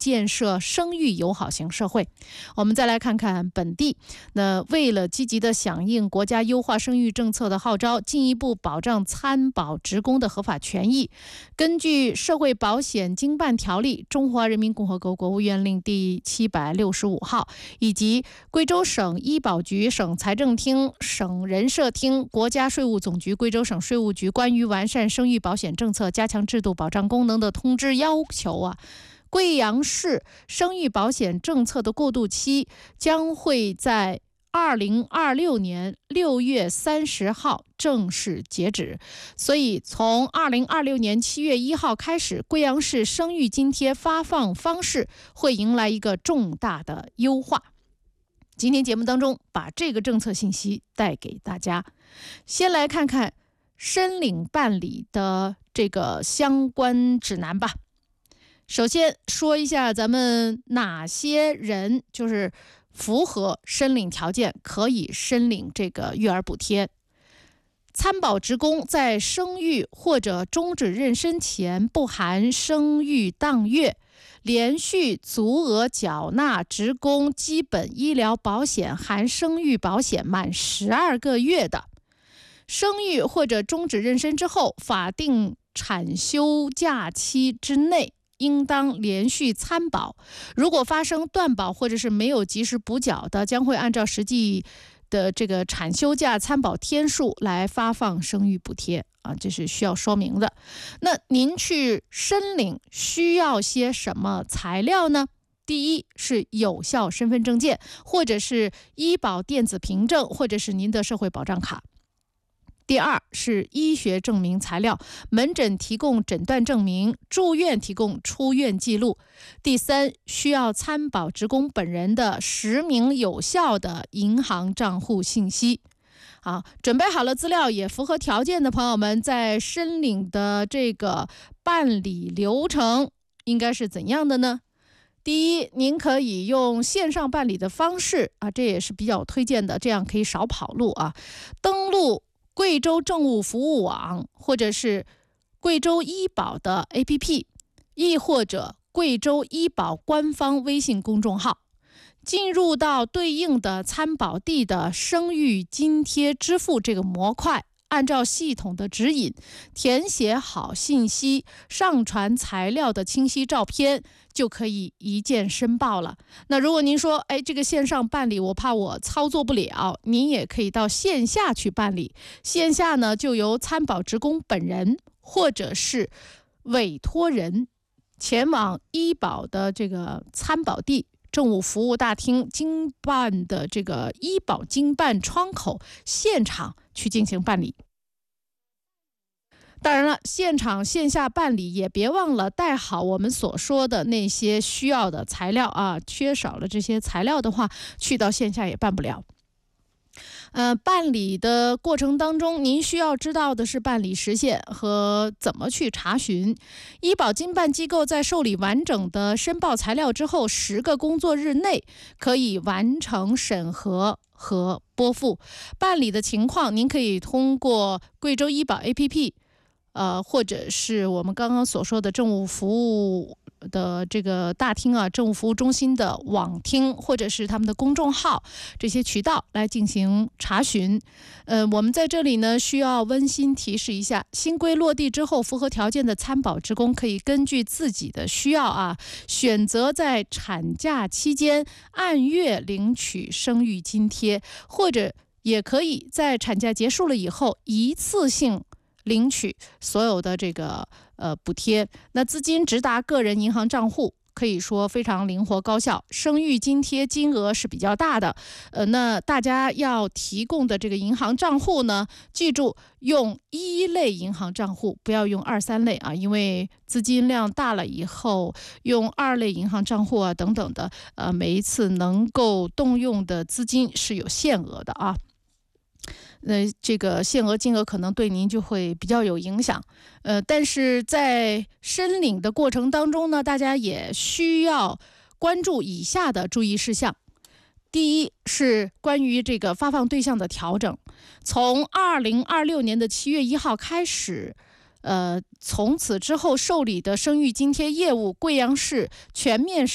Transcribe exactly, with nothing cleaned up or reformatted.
建设生育友好型社会。我们再来看看本地，那为了积极的响应国家优化生育政策的号召，进一步保障参保职工的合法权益，根据《社会保险经办条例》、中华人民共和国国务院令第七百六十五号以及贵州省医保局、省财政厅、省人社厅、国家税务总局、贵州省税务局关于完善生育保险政策、加强制度保障功能的通知要求啊，贵阳市生育保险政策的过渡期将会在二零二六年六月三十号正式截止，所以从二零二六年七月一号开始，贵阳市生育津贴发放方式会迎来一个重大的优化。今天节目当中把这个政策信息带给大家。先来看看申领办理的这个相关指南吧。首先说一下咱们哪些人就是符合申领条件可以申领这个育儿补贴。参保职工在生育或者终止妊娠前不含生育当月，连续足额缴纳职工基本医疗保险含生育保险满十二个月的，生育或者终止妊娠之后法定产休假期之内应当连续参保，如果发生断保或者是没有及时补缴的，将会按照实际的这个产休假参保天数来发放生育补贴啊，这是需要说明的。那您去申领需要些什么材料呢？第一是有效身份证件，或者是医保电子凭证，或者是您的社会保障卡。第二是医学证明材料，门诊提供诊断证明，住院提供出院记录。第三，需要参保职工本人的实名有效的银行账户信息。好，准备好了资料也符合条件的朋友们，在申领的这个办理流程应该是怎样的呢？第一，您可以用线上办理的方式啊，这也是比较推荐的，这样可以少跑路啊。登录贵州政务服务网，或者是贵州医保的 A P P， 亦或者贵州医保官方微信公众号，进入到对应的参保地的生育津贴支付这个模块，按照系统的指引填写好信息，上传材料的清晰照片，就可以一键申报了。那如果您说，哎，这个线上办理我怕我操作不了，您也可以到线下去办理。线下呢，就由参保职工本人或者是委托人前往医保的这个参保地政务服务大厅经办的这个医保经办窗口现场去进行办理。当然了，现场线下办理也别忘了带好我们所说的那些需要的材料啊，缺少了这些材料的话，去到线下也办不了。呃，办理的过程当中，您需要知道的是办理时限和怎么去查询。医保经办机构在受理完整的申报材料之后，十个工作日内可以完成审核和拨付。办理的情况，您可以通过贵州医保 A P P， 呃，或者是我们刚刚所说的政务服务的这个大厅啊，政务服务中心的网厅，或者是他们的公众号，这些渠道来进行查询。呃，我们在这里呢，需要温馨提示一下，新规落地之后，符合条件的参保职工可以根据自己的需要啊，选择在产假期间按月领取生育津贴，或者也可以在产假结束了以后一次性领取所有的这个呃补贴。那资金直达个人银行账户，可以说非常灵活高效。生育津贴金额是比较大的，呃，那大家要提供的这个银行账户呢，记住用一类银行账户，不要用二三类啊，因为资金量大了以后，用二类银行账户啊等等的，呃，每一次能够动用的资金是有限额的啊。那这个限额金额可能对您就会比较有影响，呃，但是在申领的过程当中呢，大家也需要关注以下的注意事项。第一是关于这个发放对象的调整，从二零二六年的七月一号开始，呃，从此之后受理的生育津贴业务，贵阳市全面